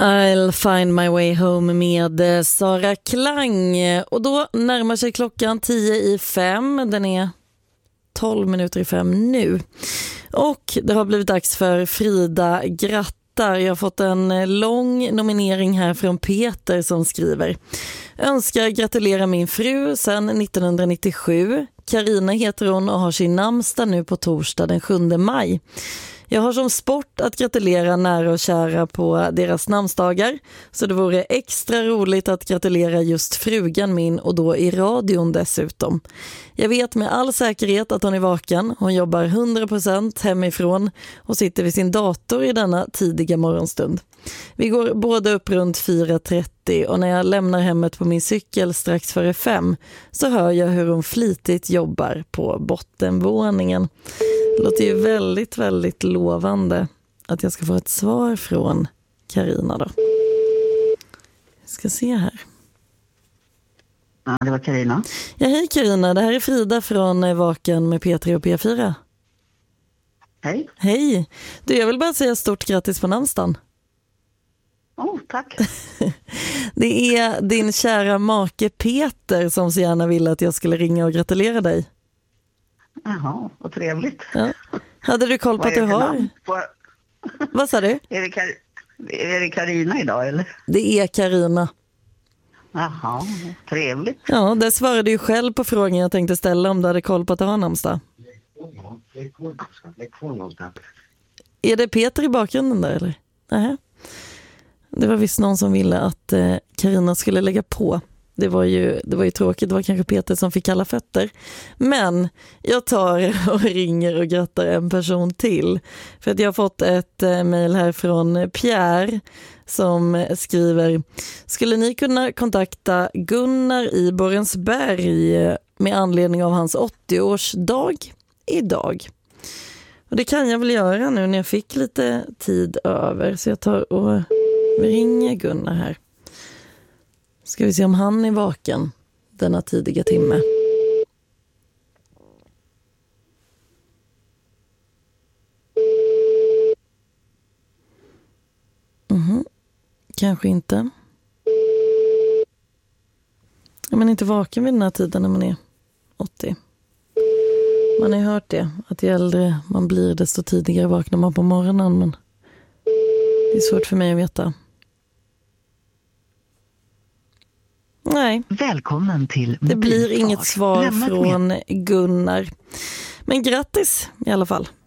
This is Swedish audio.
I'll find my way home med Sara Klang. Och då närmar sig klockan 10:05. Den är 12 minuter i 5 nu. Och det har blivit dags för Frida grattar. Jag har fått en lång nominering här från Peter som skriver: önskar gratulera min fru sedan 1997. Carina heter hon och har sin namnsdag nu på torsdag den 7 maj. Jag har som sport att gratulera nära och kära på deras namnsdagar, så det vore extra roligt att gratulera just frugan min och då i radion dessutom. Jag vet med all säkerhet att hon är vaken. Hon jobbar 100% hemifrån och sitter vid sin dator i denna tidiga morgonstund. Vi går båda upp runt 4:30 och när jag lämnar hemmet på min cykel strax före 5 så hör jag hur hon flitigt jobbar på bottenvåningen. Det låter ju väldigt, väldigt lovande att jag ska få ett svar från Carina då. Jag ska se här. Ja, det var Carina. Ja, hej Carina. Det här är Frida från Vaken med P3 och P4. Hej. Hej. Du, jag vill bara säga stort grattis på namnsdagen. Tack. Det är din kära make Peter som så gärna ville att jag skulle ringa och gratulera dig. Jaha, vad trevligt. Ja. Hade du koll på att du har? Vad sa du? Är det Carina idag eller? Det är Carina. Jaha, trevligt. Ja, det svarade ju själv på frågan jag tänkte ställa om du hade koll på att du har namnsdag. Är det Peter i bakgrunden där eller? Nej. Det var visst någon som ville att Carina skulle lägga på. Det var ju tråkigt, det var kanske Peter som fick kalla fötter. Men jag tar och ringer och grattar en person till. För att jag har fått ett mejl här från Pierre som skriver: skulle ni kunna kontakta Gunnar i Borensberg med anledning av hans 80-årsdag idag? Och det kan jag väl göra nu när jag fick lite tid över. Så jag tar och ringer Gunnar här. Ska vi se om han är vaken denna tidiga timme. Kanske inte. Ja, men inte vaken vid den här tiden när man är 80. Man har ju hört det, att ju äldre man blir desto tidigare vaknar man på morgonen. Men det är svårt för mig att veta. Nej. Välkommen till det blir inget svar från Gunnar. Men grattis i alla fall.